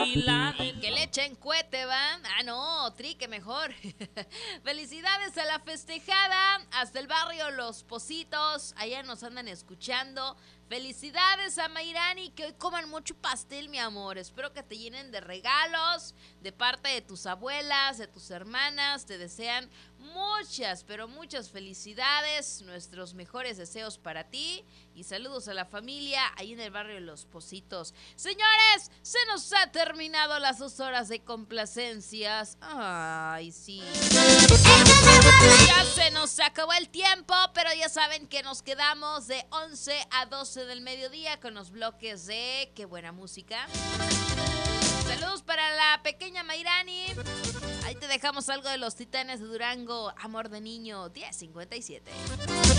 Que le echen cohete, ¿van? Ah, no, trique mejor. Felicidades a la festejada, hasta el barrio Los Pocitos, allá nos andan escuchando. Felicidades a Mayrani, que hoy coman mucho pastel, mi amor. Espero que te llenen de regalos de parte de tus abuelas, de tus hermanas. Te desean muchas, pero muchas felicidades. Nuestros mejores deseos para ti. Y saludos a la familia ahí en el barrio Los Pocitos. Señores, se nos ha terminado las 2 horas de complacencias. Ay, sí. Ya se nos acabó el tiempo, pero ya saben que nos quedamos de 11 a 12 del mediodía con los bloques de Qué buena música. Saludos para la pequeña Mayrani. Ahí te dejamos algo de los Titanes de Durango, Amor de Niño, 10:57.